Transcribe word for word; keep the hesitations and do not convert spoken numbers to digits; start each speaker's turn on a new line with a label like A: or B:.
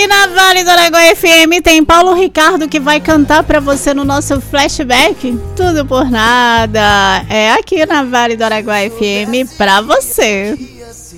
A: Aqui na Vale do Araguaia F M tem Paulo Ricardo que vai cantar pra você no nosso flashback. Tudo por nada. É aqui na Vale do Araguaia F M pra você.